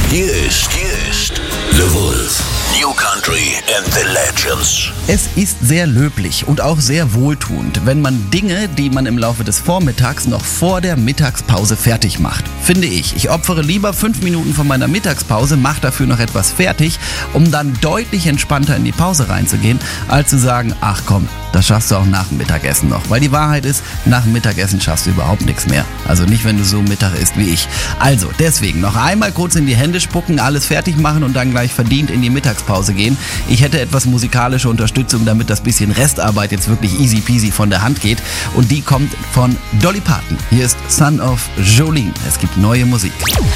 Hier ist The Wolf. New Country and the Legends. Es ist sehr löblich und auch sehr wohltuend, wenn man Dinge, die man im Laufe des Vormittags noch vor der Mittagspause fertig macht. Finde ich. Ich opfere lieber 5 Minuten von meiner Mittagspause, mache dafür noch etwas fertig, um dann deutlich entspannter in die Pause reinzugehen, als zu sagen, ach komm, das schaffst du auch nach dem Mittagessen noch. Weil die Wahrheit ist, nach dem Mittagessen schaffst du überhaupt nichts mehr. Also nicht, wenn du so Mittag isst wie ich. Also deswegen noch einmal kurz in die Hände spucken, alles fertig machen und dann gleich verdient in die Mittagspause gehen. Ich hätte etwas musikalische Unterstützung, damit das bisschen Restarbeit jetzt wirklich easy peasy von der Hand geht. Und die kommt von Dolly Parton. Hier ist Son of Jolene. Es gibt neue Musik.